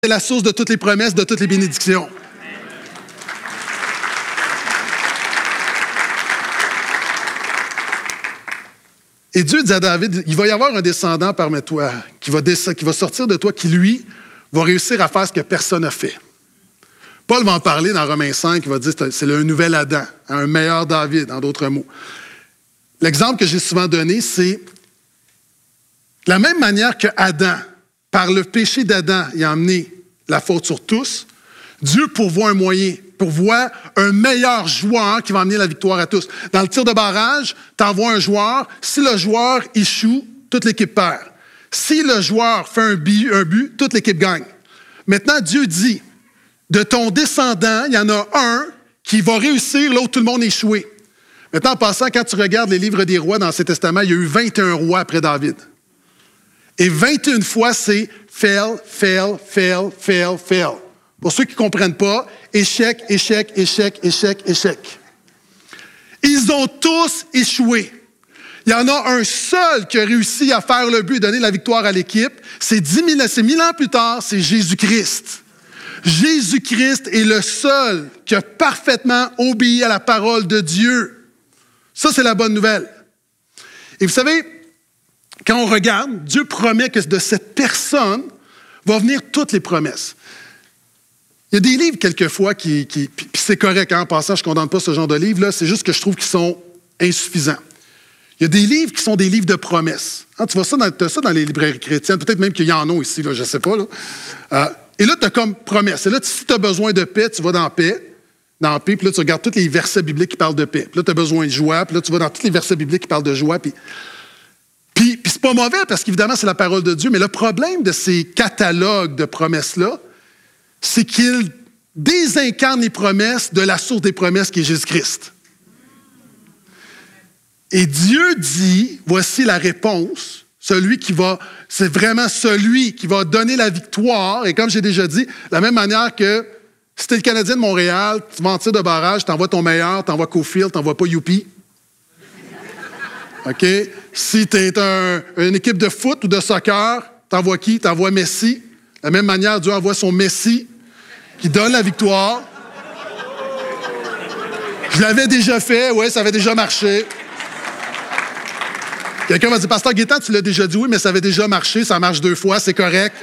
c'est la source de toutes les promesses, de toutes les bénédictions. Et Dieu dit à David, il va y avoir un descendant parmi toi qui va sortir de toi, qui, lui, va réussir à faire ce que personne n'a fait. Paul va en parler dans Romains 5, il va dire que c'est un nouvel Adam, un meilleur David, en d'autres mots. L'exemple que j'ai souvent donné, c'est de la même manière que Adam, par le péché d'Adam, il a amené la faute sur tous, Dieu pourvoit un moyen, pourvoit un meilleur joueur qui va amener la victoire à tous. Dans le tir de barrage, tu envoies un joueur, si le joueur échoue, toute l'équipe perd. Si le joueur fait un but, toute l'équipe gagne. Maintenant, Dieu dit, de ton descendant, il y en a un qui va réussir, l'autre, tout le monde échoué. Maintenant, en passant, quand tu regardes les livres des rois dans l'Ancien Testament, il y a eu 21 rois après David. Et 21 fois, c'est fail, fail, fail, fail, fail. Pour ceux qui ne comprennent pas, échec, échec, échec, échec, échec. Ils ont tous échoué. Il y en a un seul qui a réussi à faire le but et donner la victoire à l'équipe. C'est 1000 ans plus tard, c'est Jésus-Christ. Jésus-Christ est le seul qui a parfaitement obéi à la parole de Dieu. Ça, c'est la bonne nouvelle. Et vous savez, quand on regarde, Dieu promet que de cette personne vont venir toutes les promesses. Il y a des livres, quelquefois, puis c'est correct, en passant, je ne condamne pas ce genre de livres-là, c'est juste que je trouve qu'ils sont insuffisants. Il y a des livres qui sont des livres de promesses. Tu vois ça dans les librairies chrétiennes, peut-être même qu'il y en a ici, là, je ne sais pas. Là. Et là, tu as comme promesse. Et là, si tu as besoin de paix, tu vas dans paix, puis là, tu regardes tous les versets bibliques qui parlent de paix. Puis là, tu as besoin de joie, puis là, tu vas dans tous les versets bibliques qui parlent de joie, puis c'est pas mauvais, parce qu'évidemment, c'est la parole de Dieu, mais le problème de ces catalogues de promesses-là, c'est qu'ils désincarnent les promesses de la source des promesses qui est Jésus-Christ. Et Dieu dit, voici la réponse, c'est vraiment celui qui va donner la victoire, et comme j'ai déjà dit, de la même manière que si tu es le Canadien de Montréal, tu vas en tir de barrage, tu envoies ton meilleur, tu envoies Cofield, tu n'envoies pas Youpi. OK? Si tu es une équipe de foot ou de soccer, tu envoies qui? Tu envoies Messi. De la même manière, Dieu envoie son Messi qui donne la victoire. Je l'avais déjà fait, oui, ça avait déjà marché. Quelqu'un va dire, Pasteur Gaétan, tu l'as déjà dit, oui, mais ça avait déjà marché, ça marche 2 fois, c'est correct.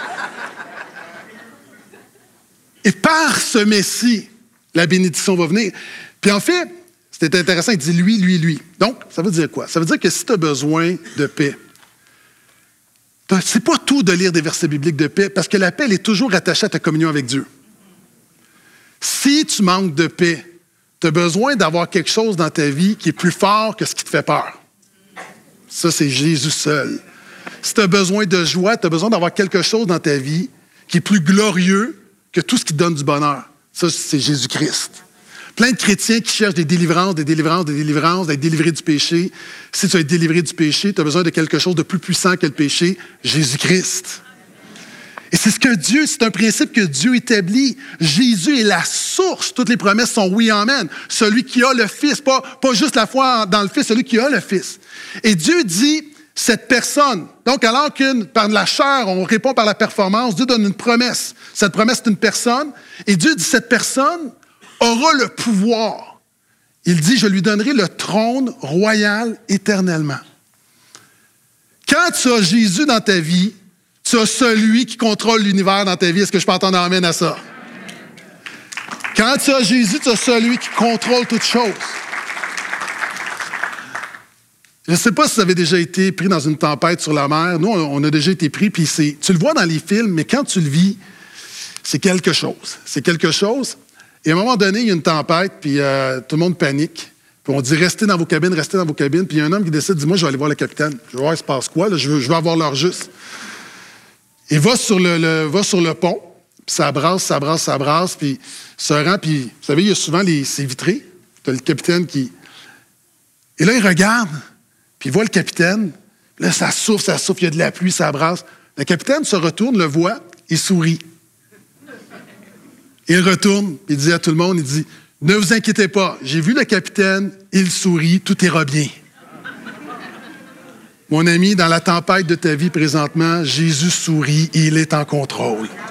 Et par ce Messie, la bénédiction va venir. Puis en fait, c'était intéressant, il dit lui, lui, lui. Donc, ça veut dire quoi? Ça veut dire que si tu as besoin de paix, c'est pas tout de lire des versets bibliques de paix, parce que la paix, elle est toujours attachée à ta communion avec Dieu. Si tu manques de paix, tu as besoin d'avoir quelque chose dans ta vie qui est plus fort que ce qui te fait peur. Ça, c'est Jésus seul. Si tu as besoin de joie, tu as besoin d'avoir quelque chose dans ta vie qui est plus glorieux que tout ce qui te donne du bonheur. Ça, c'est Jésus-Christ. Plein de chrétiens qui cherchent des délivrances, d'être délivrés du péché. Si tu vas être délivré du péché, tu as besoin de quelque chose de plus puissant que le péché, Jésus-Christ. Et c'est un principe que Dieu établit. Jésus est la source. Toutes les promesses sont oui, amen. Celui qui a le Fils, pas juste la foi dans le Fils, celui qui a le Fils. Et Dieu dit, cette personne, donc alors que par la chair, on répond par la performance, Dieu donne une promesse. Cette promesse, c'est une personne. Et Dieu dit, cette personne aura le pouvoir. Il dit, je lui donnerai le trône royal éternellement. Quand tu as Jésus dans ta vie, tu as celui qui contrôle l'univers dans ta vie. Est-ce que je peux entendre amène à ça? Quand tu as Jésus, tu as celui qui contrôle toutes choses. Je ne sais pas si vous avez déjà été pris dans une tempête sur la mer. Nous, on a déjà été pris, puis tu le vois dans les films, mais quand tu le vis, c'est quelque chose. C'est quelque chose. Et à un moment donné, il y a une tempête, puis tout le monde panique. Puis on dit, restez dans vos cabines. Puis il y a un homme qui décide, dis-moi, je vais aller voir le capitaine. Je vais voir, il se passe quoi, là? Je veux avoir l'heure juste. Il va sur le pont, puis ça brasse, puis se rend, puis vous savez, il y a souvent c'est vitré. Tu as le capitaine qui... Et là, il regarde, puis il voit le capitaine. Là, ça souffle, il y a de la pluie, ça brasse. Le capitaine se retourne, le voit, il sourit. Il retourne, il dit à tout le monde, il dit, ne vous inquiétez pas, j'ai vu le capitaine, il sourit, tout ira bien. Mon ami, dans la tempête de ta vie présentement, Jésus sourit et il est en contrôle.